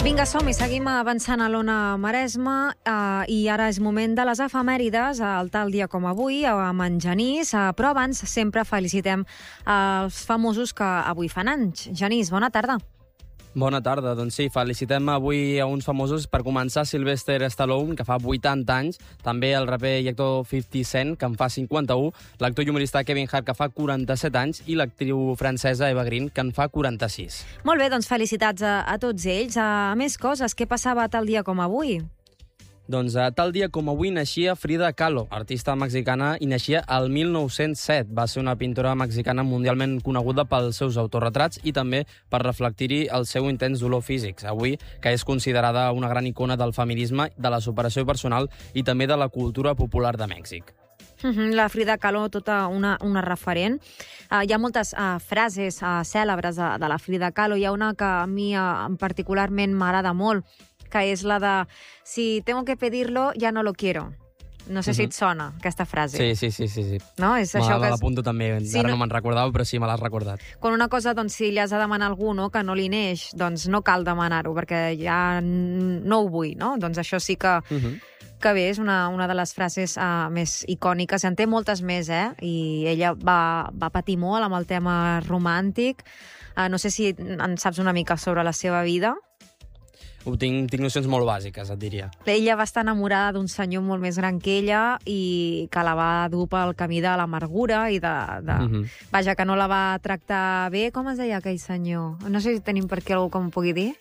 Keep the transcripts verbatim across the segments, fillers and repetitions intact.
Vinga, som-hi, seguim avançant a l'Ona Maresme eh, i ara és moment de les efemèrides, el tal dia com avui, amb en Genís, eh, però abans sempre felicitem els famosos que avui fan anys. Genís, bona tarda. Bona tarda, doncs sí, felicitem avui a uns famosos. Per començar, Sylvester Stallone, que fa vuitanta anys, també el raper i actor cinquanta Cent, que en fa cinquanta-un, l'actor i humorista Kevin Hart, que fa quaranta-set anys, i l'actriu francesa Eva Green, que en fa quaranta-sis. Molt bé, doncs felicitats a, a tots ells. A més coses, què passava tal dia com avui? Doncs a tal dia com avui naixia Frida Kahlo, artista mexicana, i naixia el mil nou-cents set. Va ser una pintora mexicana mundialment coneguda pels seus autorretrats i també per reflectir-hi el seu intens dolor físic. Avui, que és considerada una gran icona del feminisme, de la superació personal i també de la cultura popular de Mèxic. La Frida Kahlo, tota una, una referent. Uh, hi ha moltes uh, frases uh, cèlebres de, de la Frida Kahlo. Hi ha una que a mi uh, particularment m'agrada molt, que és la de si tengo que pedirlo, ya no lo quiero. No sé uh-huh. si et sona, aquesta frase. Sí, sí, sí. sí, sí. No? És això me que... l'apunto també, sí, ara no... no me'n recordava, però sí, me l'has recordat. Quan una cosa, doncs, si li has de demanar a algú, no?, que no li neix, doncs no cal demanar-ho, perquè ja no ho vull, no? Doncs això sí que... Uh-huh. que bé, és una, una de les frases uh, més icòniques. En té moltes més, eh? I ella va, va patir molt amb el tema romàntic. Uh, no sé si en saps una mica sobre la seva vida. Ho tinc, tinc nocions molt bàsiques, et diria. Ella va estar enamorada d'un senyor molt més gran que ella i que la va dur pel camí de l'amargura i de... de... Uh-huh. Vaja, que no la va tractar bé. Com es deia aquell senyor? No sé si tenim per aquí algú que m'ho pugui dir.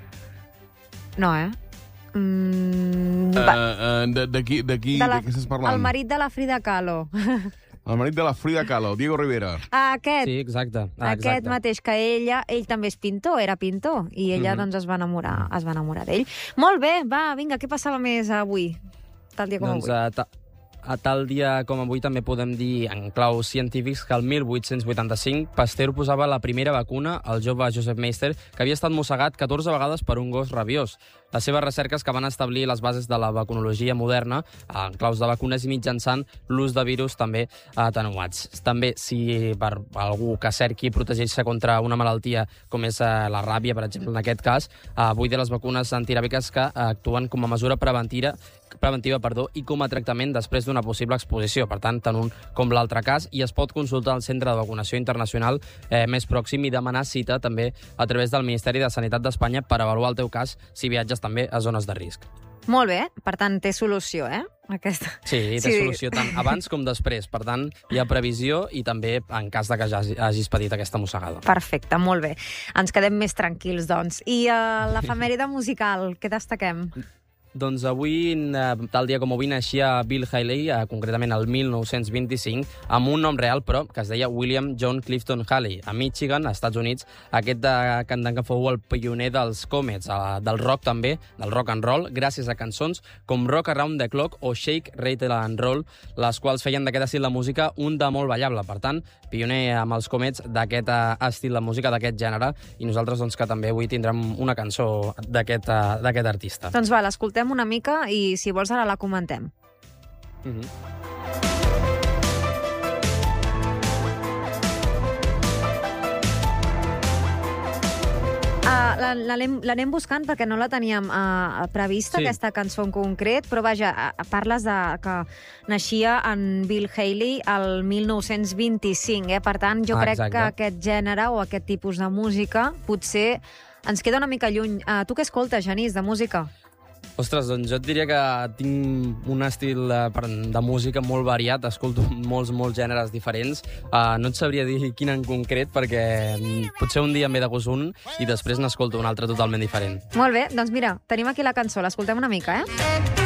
No, eh? Mm, uh, uh, de, de, qui, de, qui, de, la, de què estàs parlant? El marit de la Frida Kahlo. El marit de la Frida Kahlo, Diego Rivera. Aquest. Sí, exacte. Ah, aquest exacte. mateix, que ella, ell també és pintor, era pintor, i ella uh-huh. doncs es va enamorar, es va enamorar d'ell. Molt bé, va, vinga, què passava més avui? Tal dia com doncs, avui. A, ta a tal dia com avui també podem dir, en claus científics, que el mil vuit-cents vuitanta-cinc Pasteur posava la primera vacuna al jove Joseph Meister, que havia estat mossegat catorze vegades per un gos rabiós. Les seves recerques que van establir les bases de la vacunologia moderna en claus de vacunes i mitjançant l'ús de virus també atenuats. També, si per algú que cerqui protegir-se contra una malaltia com és la ràbia, per exemple, en aquest cas, avui de les vacunes antiràbiques que actuen com a mesura preventiva preventiva perdó, i com a tractament després d'una possible exposició. Per tant, tant un com l'altre cas, i es pot consultar al Centre de Vacunació Internacional eh, més pròxim i demanar cita també a través del Ministeri de Sanitat d'Espanya per avaluar el teu cas si viatges també a zones de risc. Molt bé, per tant, té solució, eh? Aquesta. Sí, té sí. solució tant abans com després. Per tant, hi ha previsió i també en cas de que ja hagis patit aquesta mossegada. Perfecte, molt bé. Ens quedem més tranquils, doncs. I uh, l'efemèride musical, què destaquem? Doncs avui, tal dia com avui, naixia Bill Haley, concretament el mil nou-cents vint-i-cinc, amb un nom real, però, que es deia William John Clifton Haley, a Michigan, als Estats Units. Aquest cantant que fou el pioner dels Comets, del rock també, del rock and roll, gràcies a cançons com Rock Around the Clock o Shake, Rattle and Roll, les quals feien d'aquest estil de música un de molt ballable. Per tant, pioner amb els Comets d'aquest estil de música, d'aquest gènere, i nosaltres doncs, que també avui tindrem una cançó d'aquest artista. Doncs va, l'escoltem una mica i, si vols, ara la comentem. Uh-huh. Uh, L'anem buscant perquè no la teníem uh, prevista, sí. Aquesta cançó en concret, però vaja, uh, parles de que naixia en Bill Haley el mil nou-cents vint-i-cinc, eh? Per tant, jo ah, crec exacte. que aquest gènere o aquest tipus de música potser ens queda una mica lluny. Uh, tu què escoltes, Genís, de música? Ostres, doncs jo et diria que tinc un estil de música molt variat, escolto molts, molts gèneres diferents. Uh, no et sabria dir quin en concret, perquè potser un dia em ve de gust un i després n'escolto un altre totalment diferent. Molt bé, doncs mira, tenim aquí la cançó, l'escoltem una mica, eh?